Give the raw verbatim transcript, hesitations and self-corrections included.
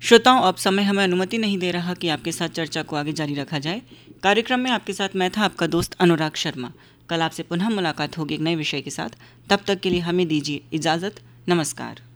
श्रोताओं, अब समय हमें अनुमति नहीं दे रहा कि आपके साथ चर्चा को आगे जारी रखा जाए। कार्यक्रम में आपके साथ मैं था आपका दोस्त अनुराग शर्मा। कल आपसे पुनः मुलाकात होगी एक नए विषय के साथ। तब तक के लिए हमें दीजिए इजाज़त। नमस्कार।